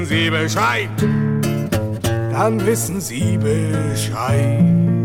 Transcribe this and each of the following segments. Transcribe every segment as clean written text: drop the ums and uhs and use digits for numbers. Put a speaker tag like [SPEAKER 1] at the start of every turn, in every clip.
[SPEAKER 1] Sie Bescheid, dann wissen Sie Bescheid.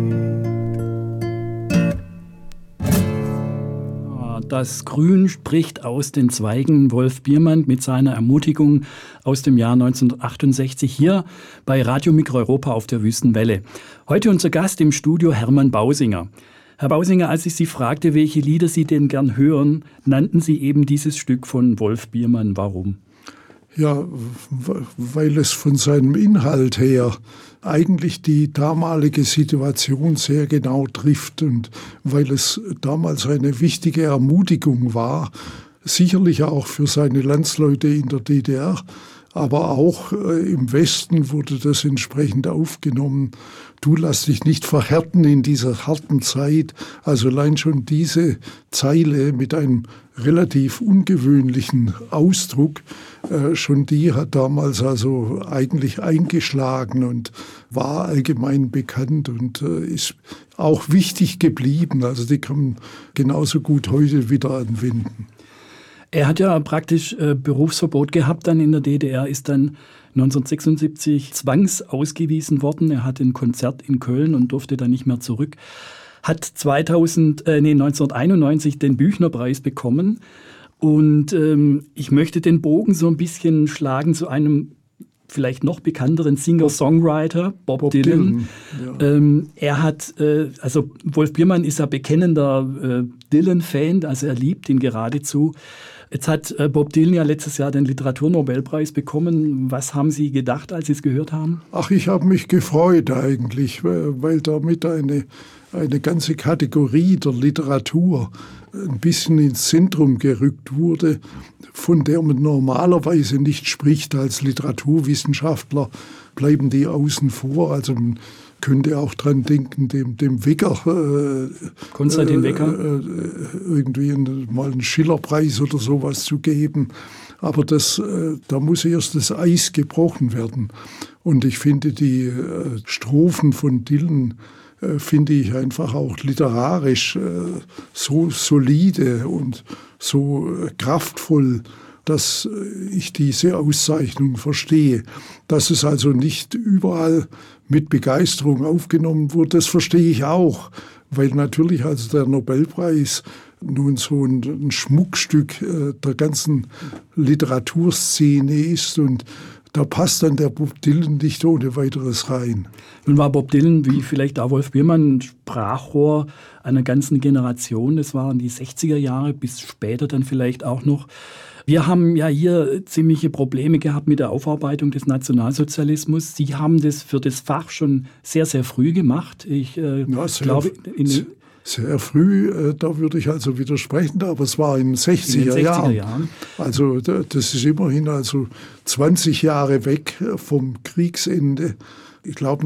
[SPEAKER 2] Das Grün spricht aus den Zweigen. Wolf Biermann mit seiner Ermutigung aus dem Jahr 1968 hier bei Radio Mikroeuropa auf der Wüstenwelle. Heute unser Gast im Studio Hermann Bausinger. Herr Bausinger, als ich Sie fragte, welche Lieder Sie denn gern hören, nannten Sie eben dieses Stück von Wolf Biermann. Warum?
[SPEAKER 3] Ja, weil es von seinem Inhalt her eigentlich die damalige Situation sehr genau trifft und weil es damals eine wichtige Ermutigung war, sicherlich auch für seine Landsleute in der DDR, aber auch im Westen wurde das entsprechend aufgenommen. Du lass dich nicht verhärten in dieser harten Zeit. Also allein schon diese Zeile mit einem relativ ungewöhnlichen Ausdruck, schon die hat damals also eigentlich eingeschlagen und war allgemein bekannt und ist auch wichtig geblieben. Also die kann man genauso gut heute wieder anwenden.
[SPEAKER 2] Er hat ja praktisch Berufsverbot gehabt dann in der DDR, ist dann 1976 zwangsausgewiesen worden. Er hatte ein Konzert in Köln und durfte dann nicht mehr zurück. Hat 1991 den Büchnerpreis bekommen. Und ich möchte den Bogen so ein bisschen schlagen zu einem vielleicht noch bekannteren Singer-Songwriter, Bob Dylan. Ja. Er hat, also Wolf Biermann ist ja bekennender Dylan-Fan, also er liebt ihn geradezu. Jetzt hat Bob Dylan ja letztes Jahr den Literaturnobelpreis bekommen. Was haben Sie gedacht, als Sie es gehört haben?
[SPEAKER 3] Ach, ich habe mich gefreut eigentlich, weil damit eine ganze Kategorie der Literatur ein bisschen ins Zentrum gerückt wurde, von der man normalerweise nicht spricht als Literaturwissenschaftler, bleiben die außen vor. Also man könnte auch dran denken, dem Wecker,
[SPEAKER 2] Konstantin Wecker,
[SPEAKER 3] irgendwie mal einen Schillerpreis oder sowas zu geben. Aber da muss erst das Eis gebrochen werden. Und ich finde die Strophen von Dylan finde ich einfach auch literarisch so solide und so kraftvoll, dass ich diese Auszeichnung verstehe. Dass es also nicht überall mit Begeisterung aufgenommen wurde, das verstehe ich auch, weil natürlich also der Nobelpreis nun so ein Schmuckstück der ganzen Literaturszene ist und da passt dann der Bob Dylan nicht ohne weiteres rein.
[SPEAKER 2] Nun war Bob Dylan, wie vielleicht auch Wolf Biermann, ein Sprachrohr einer ganzen Generation. Das waren die 60er Jahre, bis später dann vielleicht auch noch. Wir haben ja hier ziemliche Probleme gehabt mit der Aufarbeitung des Nationalsozialismus. Sie haben das für das Fach schon sehr, sehr früh gemacht. Ich glaube,
[SPEAKER 3] sehr früh, da würde ich also widersprechen, aber es war in den 60er Jahren. Also das ist immerhin also 20 Jahre weg vom Kriegsende. Ich glaube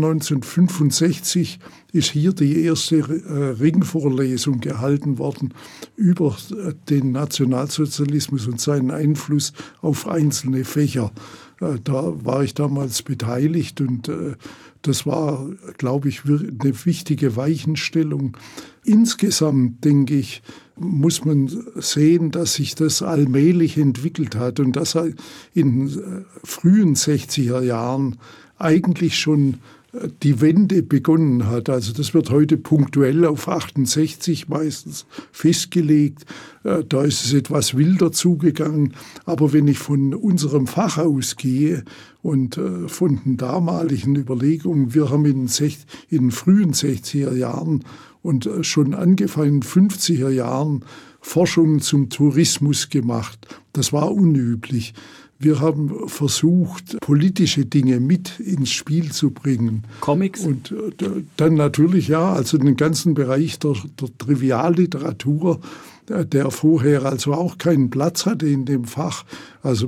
[SPEAKER 3] 1965 ist hier die erste Ringvorlesung gehalten worden über den Nationalsozialismus und seinen Einfluss auf einzelne Fächer. Da war ich damals beteiligt und das war, glaube ich, eine wichtige Weichenstellung. Insgesamt, denke ich, muss man sehen, dass sich das allmählich entwickelt hat und dass in den frühen 60er Jahren eigentlich schon die Wende begonnen hat. Also das wird heute punktuell auf 68 meistens festgelegt. Da ist es etwas wilder zugegangen. Aber wenn ich von unserem Fach ausgehe und von den damaligen Überlegungen, wir haben in den frühen 60er Jahren und schon angefangen in den 50er Jahren Forschung zum Tourismus gemacht. Das war unüblich. Wir haben versucht, politische Dinge mit ins Spiel zu bringen.
[SPEAKER 2] Comics?
[SPEAKER 3] Und dann natürlich, ja, also den ganzen Bereich der Trivialliteratur, der vorher also auch keinen Platz hatte in dem Fach. Also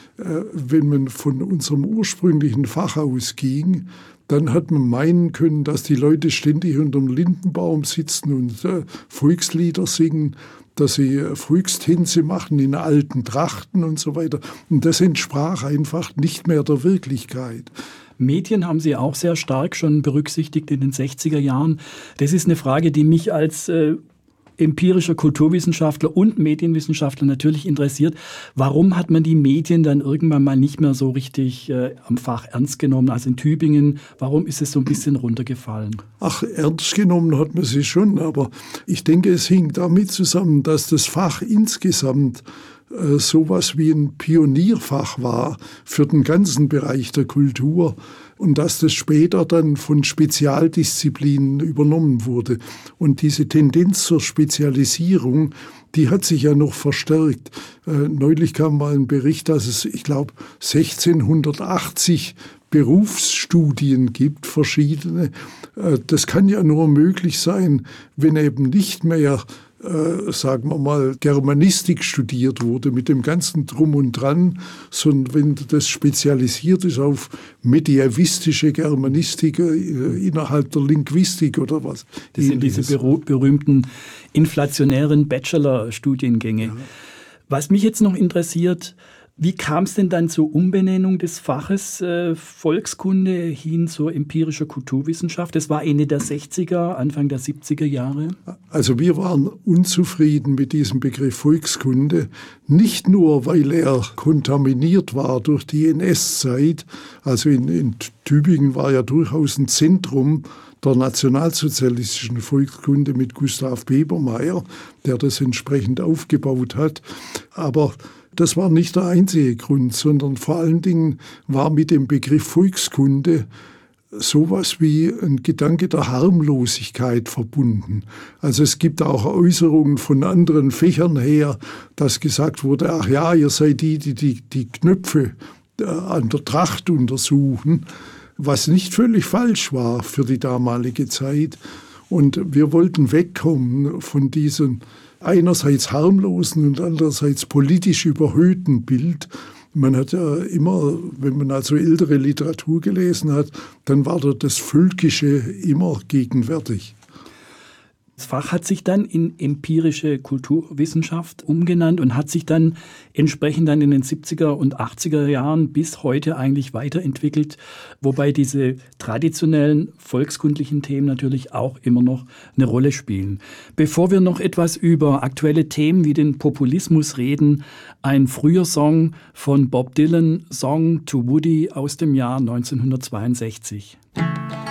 [SPEAKER 3] wenn man von unserem ursprünglichen Fach ausging, dann hat man meinen können, dass die Leute ständig unter dem Lindenbaum sitzen und Volkslieder singen, dass sie Volkstänze machen in alten Trachten und so weiter. Und das entsprach einfach nicht mehr der Wirklichkeit.
[SPEAKER 2] Medien haben Sie auch sehr stark schon berücksichtigt in den 60er Jahren. Das ist eine Frage, die mich als empirischer Kulturwissenschaftler und Medienwissenschaftler natürlich interessiert, warum hat man die Medien dann irgendwann mal nicht mehr so richtig am Fach ernst genommen? Also in Tübingen, warum ist es so ein bisschen runtergefallen?
[SPEAKER 3] Ach, ernst genommen hat man sie schon, aber ich denke, es hing damit zusammen, dass das Fach insgesamt sowas wie ein Pionierfach war für den ganzen Bereich der Kultur und dass das später dann von Spezialdisziplinen übernommen wurde. Und diese Tendenz zur Spezialisierung, die hat sich ja noch verstärkt. Neulich kam mal ein Bericht, dass es, ich glaube, 1680 Berufsstudien gibt, verschiedene. Das kann ja nur möglich sein, wenn eben nicht mehr sagen wir mal, Germanistik studiert wurde mit dem ganzen Drum und Dran, sondern wenn das spezialisiert ist auf medievistische Germanistik innerhalb der Linguistik oder was.
[SPEAKER 2] Das sind diese berühmten inflationären Bachelor-Studiengänge. Ja. Was mich jetzt noch interessiert, wie kam es denn dann zur Umbenennung des Faches Volkskunde hin zur empirischer Kulturwissenschaft? Das war Ende der 60er, Anfang der 70er Jahre.
[SPEAKER 3] Also wir waren unzufrieden mit diesem Begriff Volkskunde, nicht nur, weil er kontaminiert war durch die NS-Zeit. Also in Tübingen war ja durchaus ein Zentrum der nationalsozialistischen Volkskunde mit Gustav Bebermeier, der das entsprechend aufgebaut hat. Aber das war nicht der einzige Grund, sondern vor allen Dingen war mit dem Begriff Volkskunde sowas wie ein Gedanke der Harmlosigkeit verbunden. Also es gibt auch Äußerungen von anderen Fächern her, dass gesagt wurde, ach ja, ihr seid die Knöpfe an der Tracht untersuchen, was nicht völlig falsch war für die damalige Zeit. Und wir wollten wegkommen von diesem einerseits harmlosen und andererseits politisch überhöhten Bild. Man hat ja immer, wenn man also ältere Literatur gelesen hat, dann war da das Völkische immer gegenwärtig.
[SPEAKER 2] Das Fach hat sich dann in empirische Kulturwissenschaft umgenannt und hat sich dann entsprechend dann in den 70er und 80er Jahren bis heute eigentlich weiterentwickelt, wobei diese traditionellen volkskundlichen Themen natürlich auch immer noch eine Rolle spielen. Bevor wir noch etwas über aktuelle Themen wie den Populismus reden, ein früher Song von Bob Dylan, Song to Woody aus dem Jahr 1962.